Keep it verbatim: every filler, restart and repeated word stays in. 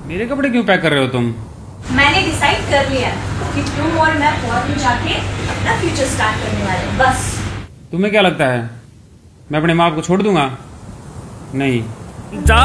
मेरे कपड़े क्यों पैक कर रहे हो तुम? मैंने डिसाइड कर लिया कि तुम और मैं फॉरेन में जाके अपना फ्यूचर स्टार्ट करने वाले हैं, बस। तुम्हें क्या लगता है मैं अपने माँ बाप को छोड़ दूंगा? नहीं। जा